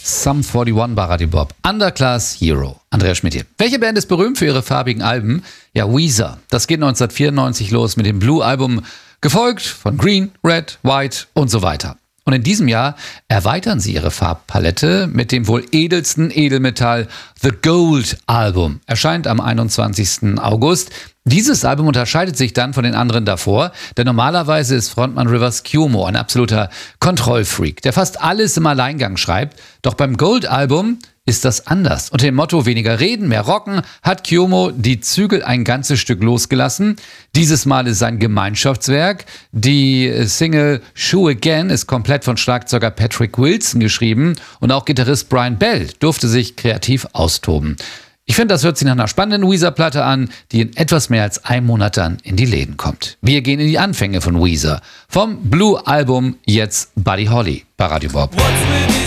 Sum 41 bei Radio Bob. Underclass Hero. Andreas Schmidt hier. Welche Band ist berühmt für ihre farbigen Alben? Ja, Weezer. Das geht 1994 los mit dem Blue-Album, gefolgt von Green, Red, White und so weiter. Und in diesem Jahr erweitern sie ihre Farbpalette mit dem wohl edelsten Edelmetall The Gold Album. Erscheint am 21. August. Dieses Album unterscheidet sich dann von den anderen davor, denn normalerweise ist Frontmann Rivers Cuomo ein absoluter Kontrollfreak, der fast alles im Alleingang schreibt. Doch beim Gold-Album ist das anders. Unter dem Motto weniger reden, mehr rocken, hat Cuomo die Zügel ein ganzes Stück losgelassen. Dieses Mal ist sein Gemeinschaftswerk. Die Single Shoe Again ist komplett von Schlagzeuger Patrick Wilson geschrieben und auch Gitarrist Brian Bell durfte sich kreativ austoben. Ich finde, das hört sich nach einer spannenden Weezer-Platte an, die in etwas mehr als einem Monat dann in die Läden kommt. Wir gehen in die Anfänge von Weezer. Vom Blue-Album jetzt Buddy Holly bei Radio Bob.